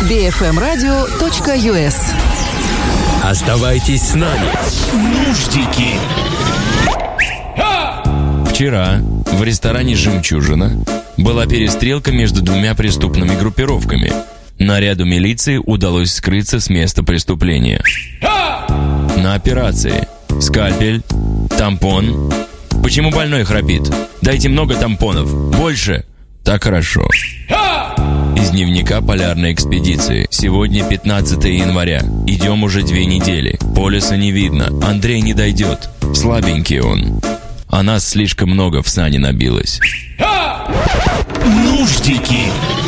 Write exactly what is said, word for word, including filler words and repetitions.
би эф эм радио точка ю эс. Оставайтесь с нами. Нуждики. Вчера в ресторане «Жемчужина» была перестрелка между двумя преступными группировками. Наряду милиции удалось скрыться с места преступления. На операции скальпель, тампон. Почему больной храпит? Дайте много тампонов. Больше. Так хорошо. Из дневника полярной экспедиции. Сегодня пятнадцатое января. Идем уже две недели. Полюса не видно. Андрей не дойдет. Слабенький он. А нас слишком много в сани набилось. Нуждики.